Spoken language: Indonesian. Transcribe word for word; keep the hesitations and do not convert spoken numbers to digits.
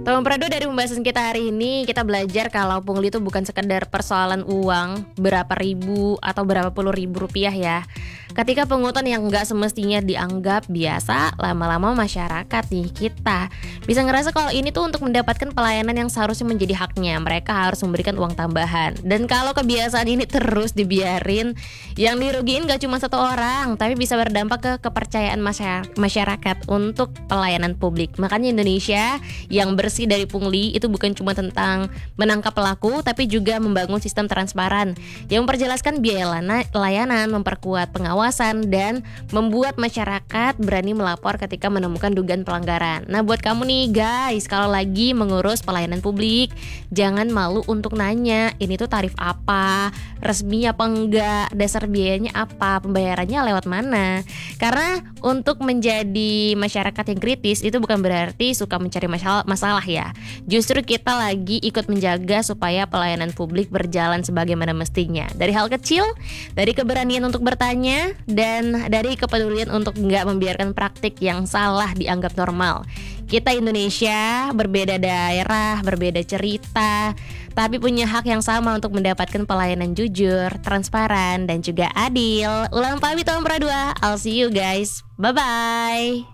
Teman Prado, dari pembahasan kita hari ini kita belajar kalau pungli itu bukan sekedar persoalan uang berapa ribu atau berapa puluh ribu rupiah ya. Ketika pungutan yang nggak semestinya dianggap biasa, lama-lama masyarakat nih kita bisa ngerasa kalau ini tuh untuk mendapatkan pelayanan yang seharusnya menjadi haknya. Mereka harus memberikan uang tambahan. Dan kalau kebiasaan ini terus dibiarin, yang dirugiin gak cuma satu orang, tapi bisa berdampak ke kepercayaan masyarakat untuk pelayanan publik. Makanya Indonesia yang bersih dari pungli itu bukan cuma tentang menangkap pelaku, tapi juga membangun sistem transparan yang memperjelaskan biaya layanan, memperkuat pengawasan, dan membuat masyarakat berani melapor ketika menemukan dugaan pelanggaran. Nah, buat kamu nih guys, kalau lagi mengurus pelayanan publik, jangan malu untuk nanya, ini tuh tarif apa, resmi apa enggak, dasar biayanya apa, pembayarannya lewat mana. Karena untuk menjadi masyarakat yang kritis itu bukan berarti suka mencari masalah, masalah ya. Justru kita lagi ikut menjaga supaya pelayanan publik berjalan sebagaimana mestinya. Dari hal kecil, dari keberanian untuk bertanya, dan dari kepedulian untuk nggak membiarkan praktik yang salah dianggap normal. Kita Indonesia berbeda daerah, berbeda cerita, tapi punya hak yang sama untuk mendapatkan pelayanan jujur, transparan, dan juga adil. Ulang pamit Om Pradua, I'll see you guys, bye-bye.